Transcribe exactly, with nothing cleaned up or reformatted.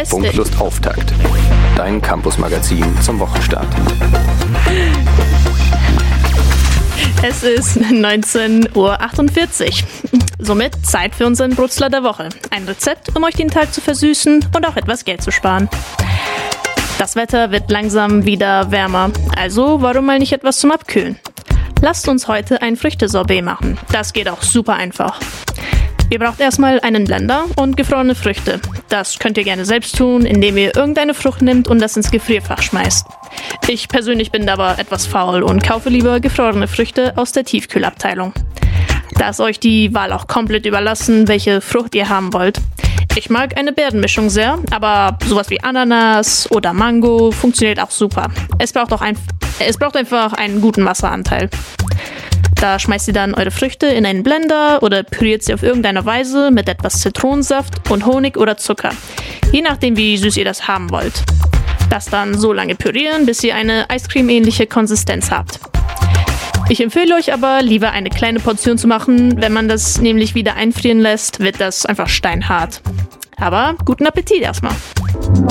Es Bunklust Auftakt. Dein Campus-Magazin zum Wochenstart. Es ist neunzehn Uhr achtundvierzig. Somit Zeit für unseren Brutzler der Woche. Ein Rezept, um euch den Tag zu versüßen und auch etwas Geld zu sparen. Das Wetter wird langsam wieder wärmer, also warum mal nicht etwas zum Abkühlen? Lasst uns heute ein Früchtesorbet machen. Das geht auch super einfach. Ihr braucht erstmal einen Blender und gefrorene Früchte. Das könnt ihr gerne selbst tun, indem ihr irgendeine Frucht nehmt und das ins Gefrierfach schmeißt. Ich persönlich bin aber etwas faul und kaufe lieber gefrorene Früchte aus der Tiefkühlabteilung. Da ist euch die Wahl auch komplett überlassen, welche Frucht ihr haben wollt. Ich mag eine Beerenmischung sehr, aber sowas wie Ananas oder Mango funktioniert auch super. Es braucht, auch ein, es braucht einfach einen guten Wasseranteil. Da schmeißt ihr dann eure Früchte in einen Blender oder püriert sie auf irgendeine Weise mit etwas Zitronensaft und Honig oder Zucker, je nachdem wie süß ihr das haben wollt. Das dann so lange pürieren, bis ihr eine Eiscreme-ähnliche Konsistenz habt. Ich empfehle euch aber, lieber eine kleine Portion zu machen. Wenn man das nämlich wieder einfrieren lässt, wird das einfach steinhart. Aber guten Appetit erstmal!